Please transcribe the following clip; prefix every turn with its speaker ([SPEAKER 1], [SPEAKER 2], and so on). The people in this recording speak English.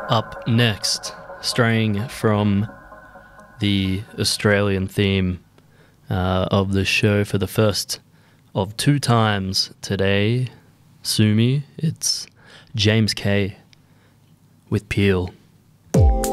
[SPEAKER 1] Up next, straying from the Australian theme of the show for the first of two times today, Sumi, it's James K with Peel.